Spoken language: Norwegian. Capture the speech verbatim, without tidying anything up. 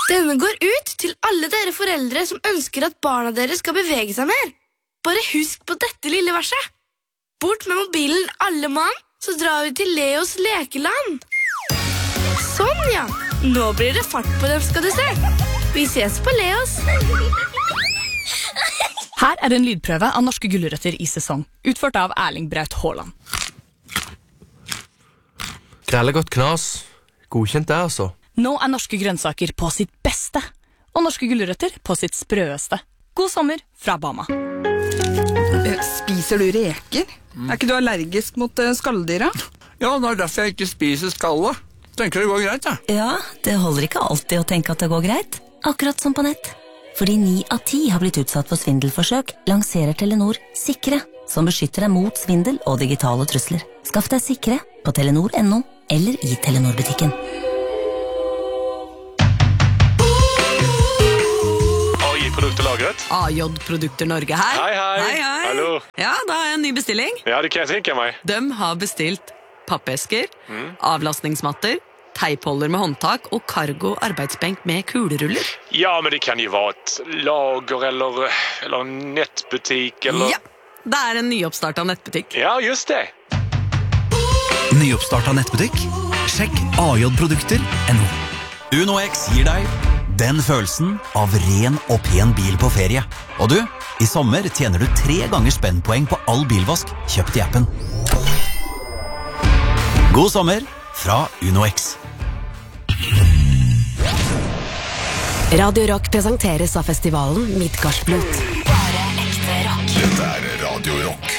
Denne går ut til alle dere foreldre som ønsker at barna deres skal bevege seg mer. Bare husk på dette lille verset. Bort med mobilen alle mann, så drar vi til Leos lekeland. Sånn, ja. Nå blir det fart på dem, skal du se. Vi ses på Leos. Her er en lydprøve av norske gulrøtter i sesong, utført av Erling Braut Haaland. Grellegodt knas. Godkjent det, altså. Nå er norske grønnsaker på sitt beste, og norske gulrøtter på sitt sprøeste. God sommer fra Bama. Spiser du reker? Er ikke du allergisk mot skalldyra? Ja, det er derfor jeg ikke spiser skalle. Tenker det går greit, ja. Ja, det holder ikke alltid å tenke at det går greit. Akkurat som på nett. Fordi ni av ti har blitt utsatt for svindelforsøk, lanserer Telenor Sikre, som beskytter deg mot svindel og digitale trusler. Skaff deg Sikre på telenor punktum no eller i Telenor-butikken. A J-produkterlagret. A J-produkter Norge her. Hei, hei. Hei, hei. Hallo. Ja, da har jeg en ny bestilling. Ja, det kan jeg tenke meg. De har bestilt pappesker, mm. avlastningsmatter, teipholder med håndtak og cargo arbeidsbenk med kuleruller. Ja, men det kan jo være et lager eller, eller en nettbutikk eller... Ja, det er en nyoppstartet nettbutikk. Ja, just det. Nyoppstartet nettbutikk? Sjekk A J-produkter punktum no. UnoX gir deg den følelsen av ren og pen bil på ferie. Og du, i sommer tjener du tre ganger spennpoeng på all bilvask kjøpt i appen. God sommer fra UnoX. Radio Rock presenteres av festivalen Midgardsblot. Bare ekte rock. Dette er Radio Rock.